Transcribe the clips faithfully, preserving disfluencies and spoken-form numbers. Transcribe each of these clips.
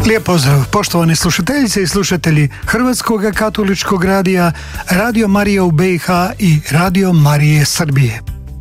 Lijep pozdrav, poštovane slušateljice i slušatelji Hrvatskog katoličkog radija, Radio Marija u B i H i Radio Marije Srbije.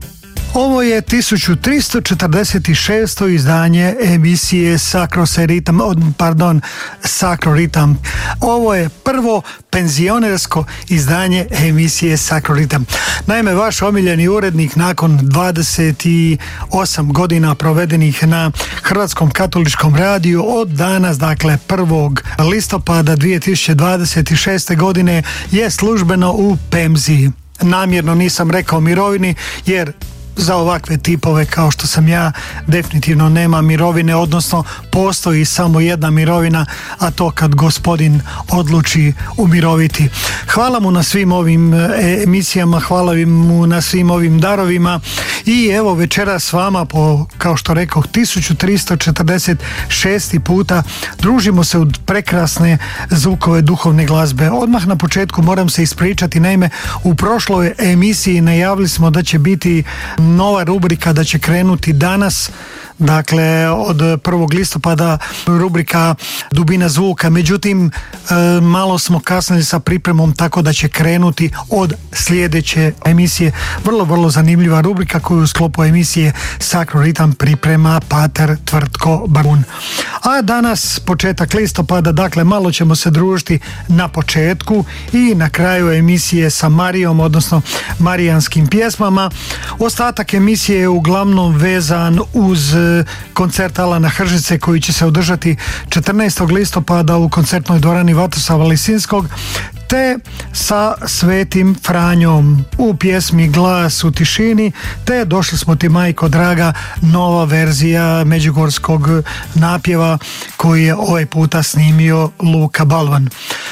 Ovo je tisuću tristo četrdeset šesto izdanje emisije Sakroseritam, pardon, Sakroritam. Ovo je prvo penzionersko izdanje emisije Sakroritam. Naime, vaš omiljeni urednik nakon dvadeset osam godina provedenih na Hrvatskom katoličkom radiju od danas, dakle prvog listopada dvije tisuće dvadeset šeste godine, je službeno u penziji. Namjerno nisam rekao mirovini jer za ovakve tipove kao što sam ja definitivno nema mirovine, odnosno postoji samo jedna mirovina, a to kad gospodin odluči umiroviti. Hvala mu na svim ovim emisijama, hvala mu na svim ovim darovima i evo večeras s vama po, kao što rekao, tisuću tristo četrdeset šesti puta družimo se u prekrasne zvukove duhovne glazbe. Odmah na početku moram se ispričati, naime u prošloj emisiji najavili smo da će biti nova rubrika, da će krenuti danas, dakle od prvog listopada, rubrika Dubina zvuka. Međutim, malo smo kasnili sa pripremom, tako da će krenuti od sljedeće emisije. Vrlo, vrlo zanimljiva rubrika koju u sklopu emisije Sakroritam priprema pater Tvrtko Barun. A danas početak listopada, dakle malo ćemo se družiti na početku i na kraju emisije sa Marijom, odnosno marijanskim pjesmama. Ostatak emisije je uglavnom vezan uz koncert Alana Hržice koji će se održati četrnaestog listopada u koncertnoj dvorani Vatoslava Lisinskog, te sa Svetim Franjom u pjesmi Glas u tišini, te Došli smo ti majko draga, nova verzija međugorskog napjeva koji je ovaj puta snimio Luka Balvan.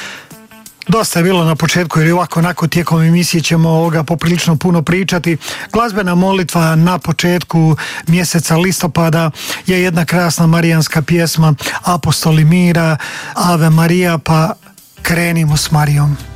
Dosta je bilo na početku jer ovako onako tijekom emisije ćemo ovoga poprilično puno pričati. Glazbena molitva na početku mjeseca listopada je jedna krasna marijanska pjesma Apostoli mira, Ave Marija, pa krenimo s Marijom.